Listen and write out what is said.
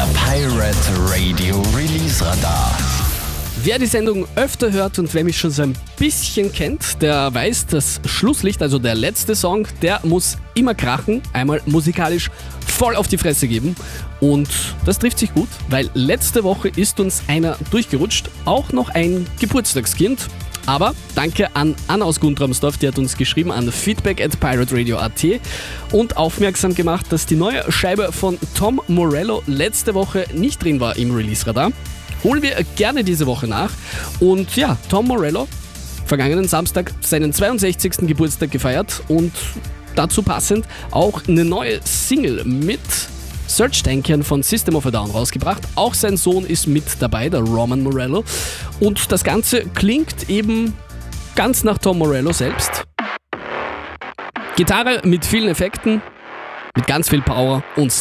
Der Pirate Radio Release Radar. Wer die Sendung öfter hört und wer mich schon so ein bisschen kennt, der weiß, das Schlusslicht, also der letzte Song, der muss immer krachen, einmal musikalisch voll auf die Fresse geben. Und das trifft sich gut, weil letzte Woche ist uns einer durchgerutscht, auch noch ein Geburtstagskind. Aber danke an Anna aus Guntramsdorf, die hat uns geschrieben an feedback@pirateradio.at und aufmerksam gemacht, dass die neue Scheibe von Tom Morello letzte Woche nicht drin war im Release-Radar. Holen wir gerne diese Woche nach. Und ja, Tom Morello, vergangenen Samstag seinen 62. Geburtstag gefeiert und dazu passend auch eine neue Single mit Search-Tankern von System of a Down rausgebracht. Auch sein Sohn ist mit dabei, der Roman Morello. Und das Ganze klingt eben ganz nach Tom Morello selbst. Gitarre mit vielen Effekten, mit ganz viel Power und